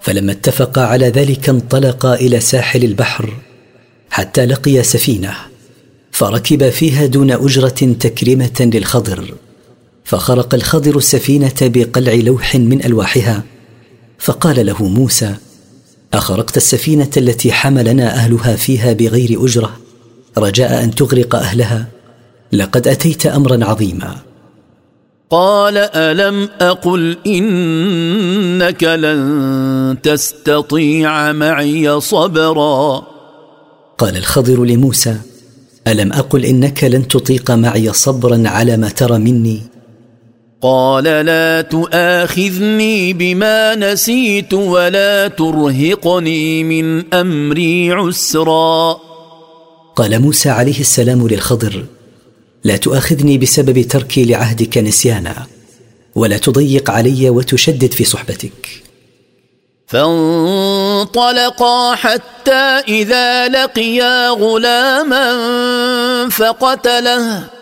فلما اتفقا على ذلك انطلقا إلى ساحل البحر حتى لقيا سفينة، فركب فيها دون أجرة تكريمة للخضر. فخرق الخضر السفينة بقلع لوح من ألواحها، فقال له موسى: أخرقت السفينة التي حملنا أهلها فيها بغير أجرة رجاء أن تغرق أهلها؟ لقد أتيت أمرا عظيما. قال: ألم أقل إنك لن تستطيع معي صبرا؟ قال الخضر لموسى: ألم أقل إنك لن تطيق معي صبرا على ما ترى مني؟ قال: لا تؤاخذني بما نسيت ولا ترهقني من أمري عسرا. قال موسى عليه السلام للخضر: لا تؤاخذني بسبب تركي لعهدك نسيانا، ولا تضيق علي وتشدد في صحبتك. فانطلقا حتى إذا لقيا غلاما فقتله